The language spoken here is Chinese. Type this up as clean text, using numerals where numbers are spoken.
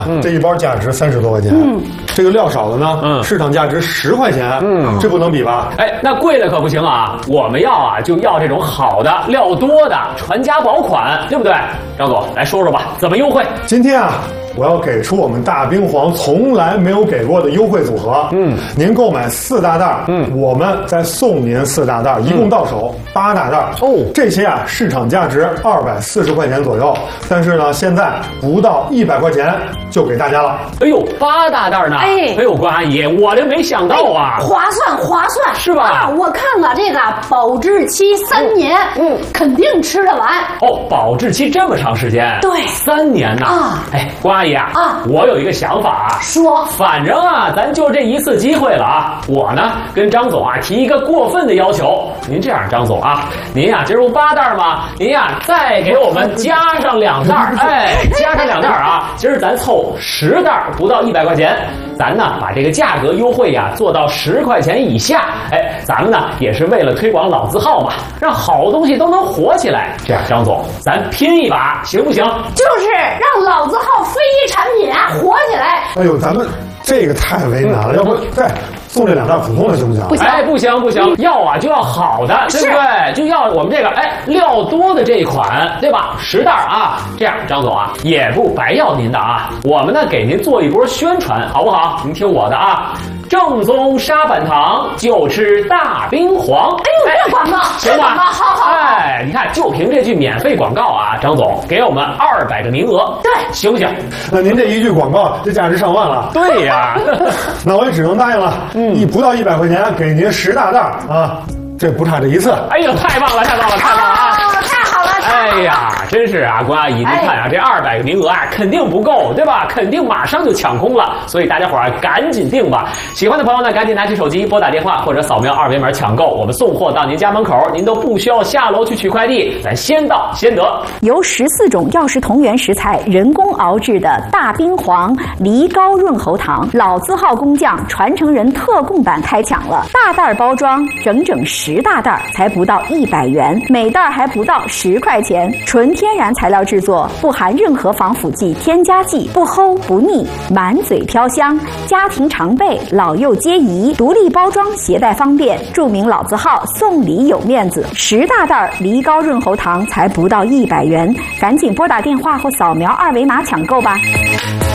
这一包价值30多块钱，这个料少的呢，市场价值10块钱，这不能比吧？ 哎，那贵的可不行啊！我们要啊，就要这种好的、料多的、传家宝款，对不对？张总，来说说吧，怎么优惠？ 今天啊，我要给出我们大冰皇从来没有给过的优惠组合。您购买4大袋，我们再送您4大袋，一共到手8大袋。哦，这些啊，市场价值240块钱左右，但是呢，现在不到100块钱就给大家了。 哎呦，8大袋呢！哎呦，关阿姨，我这没想到啊， 划算划算， 是吧？ 啊，我看了这个保质期3年，肯定吃得完。 哦，保质期这么长时间？ 对 ，3年呐。啊，哎，关阿姨啊，我有一个想法啊， 说， 反正啊，咱就这一次机会了啊，我呢跟张总啊提一个过分的要求，您这样，张总啊，您呀这不8袋吗？您呀再给我们加上2袋，哎，加上2袋啊，今儿咱凑10袋，不到100块钱，咱呢把这个价格优惠呀做到10块钱以下，哎，咱们呢也是为了推广老字号嘛，让好东西都能火起来。这样，张总，咱拼一把，行不行？ 就是让老字号非遗产品啊火起来。 哎呦，咱们这个太为难了，要不再送这2袋普通的行不行？ 不行， 哎，不行不行，要啊就要好的，对不对？就要我们这个料多的这一款，对吧？10袋啊，这样，张总啊，也不白要您的啊，我们呢给您做一波宣传，好不好？您听我的啊。正宗沙板糖，就吃大冰皇。 哎呦，这广告， 行吧？ 好。 哎，你看，就凭这句免费广告啊，张总给我们200个名额， 对， 行不行？ 那您这一句广告，这价值上万了。 对呀， 那我也只能答应了。不到100块钱，给您10大袋啊，这不差这一次。 哎呦，太棒了，太棒了，太棒了啊！ 太好了。 哎呀，真是啊，关阿姨，您看啊，这200个名额啊，肯定不够，对吧？肯定马上就抢空了，所以大家伙儿赶紧订吧。喜欢的朋友呢，赶紧拿起手机拨打电话或者扫描2维码抢购，我们送货到您家门口，您都不需要下楼去取快递，咱先到先得。 由14种药食同源食材人工熬制的大冰皇梨膏润喉糖，老字号工匠传承人特供版开抢了，大袋包装，整整10大袋，才不到100元，每袋还不到10块钱，纯天然材料制作，不含任何防腐剂、添加剂，不齁不腻，满嘴飘香，家庭常备，老幼皆宜，独立包装，携带方便，著名老字号，送礼有面子。10大袋梨膏润喉糖才不到100元，赶紧拨打电话或扫描2维码抢购吧。